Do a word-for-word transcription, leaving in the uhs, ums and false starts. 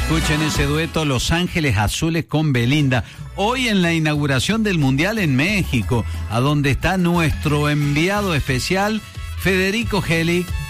Escuchen ese dueto Los Ángeles Azules con Belinda. Hoy en la inauguración del Mundial en México, a donde está nuestro enviado especial, Federico Geli.